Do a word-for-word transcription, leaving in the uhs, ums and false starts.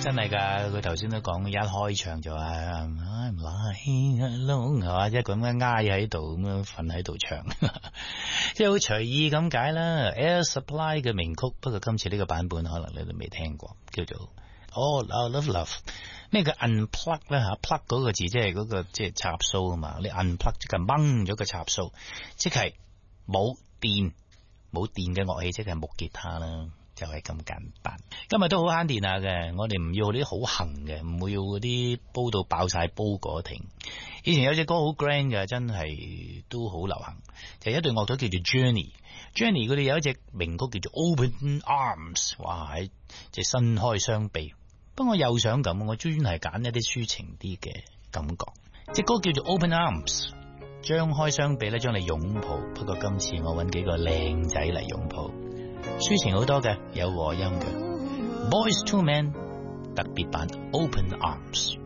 真係㗎，佢頭先都講，一開場就話 I'm lying alone 係嘛，即係咁樣挨喺度咁樣瞓喺度唱，即係好隨意咁解啦。Air Supply 嘅名曲，不過今次呢個版本可能你都未聽過，叫做 All Out of Love。咩叫 unplug 咧吓 ？plug 嗰個字即係嗰個即係插蘇啊嘛，你 unplug 即係掹咗個插蘇，即係冇電冇電嘅樂器，即係木吉他啦。就係咁簡單，今日都好慳電下嘅，我哋唔要啲好行嘅，唔會要嗰啲煲到爆晒煲果停。以前有隻歌好 grand 嘅，真係都好流行，就係一隊樂隊叫做 Journey，Journey 佢哋有一隻名曲叫做 Open Arms， 哇，喺即係伸開雙臂。不過我又想咁，我專係揀一啲抒情啲嘅感覺，隻歌叫做 Open Arms， 張開雙臂咧，將你擁抱。不過今次我揾幾個靚仔嚟擁抱。抒情好多嘅，有和音嘅 Boys to Men 特別版 Open Arms。